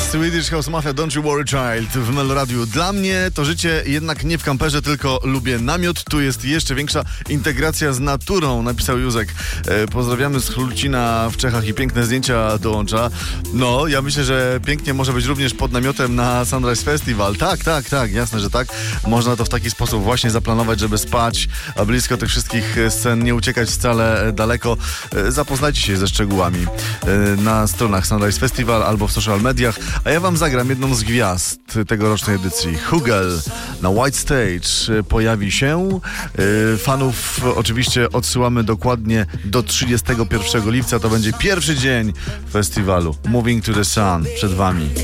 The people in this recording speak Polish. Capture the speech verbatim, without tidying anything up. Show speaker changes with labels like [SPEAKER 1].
[SPEAKER 1] Swedish House Mafia, Don't You Worry Child w Meloradiu. Dla mnie to życie jednak nie w kamperze, tylko lubię namiot. Tu jest jeszcze większa integracja z naturą, napisał Józek. E, pozdrawiamy z Chlucina w Czechach i piękne zdjęcia dołącza. No, ja myślę, że pięknie może być również pod namiotem na Sunrise Festival. Tak, tak, tak, jasne, że tak. Można to w taki sposób właśnie zaplanować, żeby spać a blisko tych wszystkich scen, nie uciekać wcale daleko. E, zapoznajcie się ze szczegółami e, na stronach Sunrise Festival albo w social mediach. A ja wam zagram jedną z gwiazd tegorocznej edycji. Hugel na White Stage pojawi się. Yy, fanów oczywiście odsyłamy dokładnie do trzydziestego pierwszego lipca. To będzie pierwszy dzień festiwalu. Moving to the Sun przed wami.